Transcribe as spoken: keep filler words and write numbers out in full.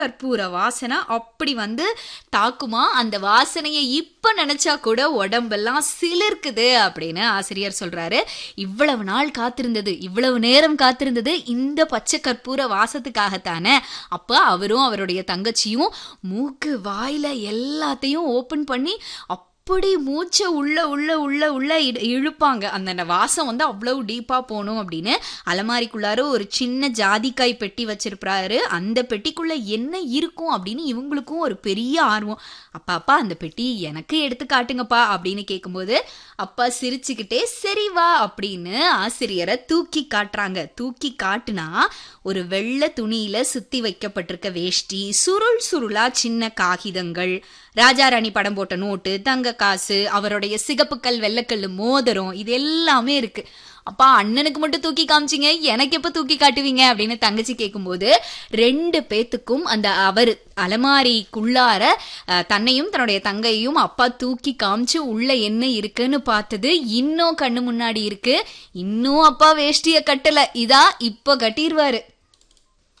கற்பூர வாசனை அப்படி வந்து தாக்குமா. அந்த வாசனையை இப்ப நினைச்சா கூட உடம்பெல்லாம் சிலிர்க்குது அப்படின்னு ஆசிரியர் சொல்றாரு. இவ்வளவு நாள் காத்திருந்தது, இவ்வளவு நேரம் காத்திருந்தது இந்த பச்சை கற்பூர வாசத்துக்காகத்தானே. அப்ப அவரும் அவருடைய தங்கச்சியும் மூக்கு வாயில எல்லாத்தையும் ஓபன் பண்ணி அப்படி மூச்சை உள்ள உள்ள உள்ள உள்ள இழுப்பாங்க. அந்த வாசம் வந்து அவ்வளவு டீப்பா போகணும் அப்படின்னு. அலமாரிக்குள்ளார ஒரு சின்ன ஜாதிக்காய் பெட்டி வச்சிருப்பாரு. அந்த பெட்டிக்குள்ள என்ன இருக்கும் அப்படின்னு இவங்களுக்கும் ஒரு பெரிய ஆர்வம். அப்பா அப்பா அந்த பெட்டி எனக்கு எடுத்து காட்டுங்கப்பா அப்படின்னு கேட்கும்போது அப்பா சிரிச்சுக்கிட்டே சரி வா அப்படின்னு ஆசிரியரை தூக்கி காட்டுறாங்க. தூக்கி காட்டுனா ஒரு வெள்ளை துணியில சுத்தி வைக்கப்பட்டிருக்க வேஷ்டி, சுருள் சுருளா சின்ன காகிதங்கள், ராஜாராணி படம் போட்ட நோட்டு, தங்க காசு, அவருடைய சிகப்புக்கல் வெள்ளக்கல் மோதிரம், இது எல்லாமே இருக்கு. அப்பா அண்ணனுக்கு மட்டும் தூக்கி காமிச்சிங்க, எனக்கு எப்ப தூக்கி காட்டுவீங்க அப்படின்னு தங்கச்சி கேட்கும்போது ரெண்டு பேத்துக்கும் அந்த அவர் அலமாரிக்குள்ளார தன்னையும் தன்னுடைய தங்கையும் அப்பா தூக்கி காமிச்சு உள்ள என்ன இருக்குன்னு பார்த்தது இன்னும் கண்ணு முன்னாடி இருக்கு. இன்னும் அப்பா வேஷ்டிய கட்டல, இதா இப்ப கட்டிடுவாரு.